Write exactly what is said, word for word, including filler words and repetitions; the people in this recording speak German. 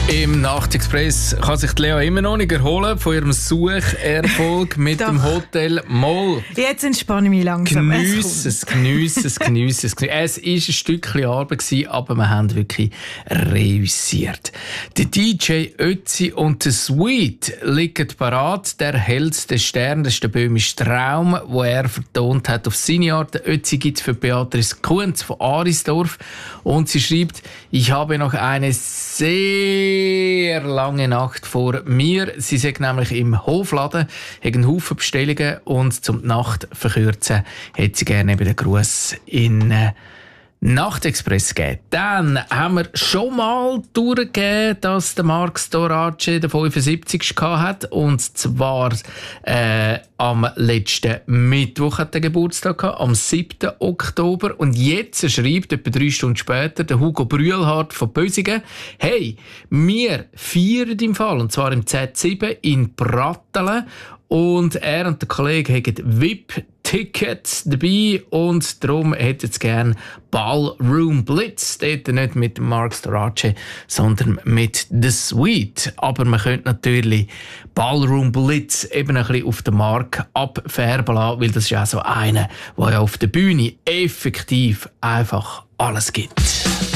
Im Nachtexpress kann sich Lea immer noch nicht erholen von ihrem Sucherfolg mit dem Hotel Moll. Jetzt entspanne ich mich langsam. Geniesse es, geniesse es, geniesse es. Es war ein Stückchen Arbeit, aber wir haben wirklich reüssiert. Der D J Ötzi und der Sweet liegen parat. Der hellste Stern, das ist der böhmische Traum, wo er vertont hat auf seine Art. Der Ötzi gibt es für Beatrice Kunz von Arisdorf. Und sie schreibt, ich habe noch eine sehr sehr lange Nacht vor mir. Sie sind nämlich im Hofladen, haben einen Haufen Bestellungen und zum die Nacht verkürzen, hätte sie gerne eben den Gruß in äh, Nachtexpress gegeben. Dann haben wir schon mal durchgegeben, dass der Marc Storace den fünfundsiebzigsten hat. Und zwar äh, am letzten Mittwoch hat er Geburtstag gehabt, am siebten Oktober. Und jetzt schreibt, etwa drei Stunden später, der Hugo Brühlhardt von Bösingen, hey, wir feiern im Fall, und zwar im Z sieben in Brattelen. Und er und der Kollege haben V I P-Tickets dabei und darum hätten sie gerne Ballroom Blitz. Dort nicht mit Marc Storace, sondern mit The Sweet. Aber man könnte natürlich Ballroom Blitz eben ein bisschen auf den Markt abfärben lassen, weil das ist ja so einer, der ja auf der Bühne effektiv einfach alles gibt.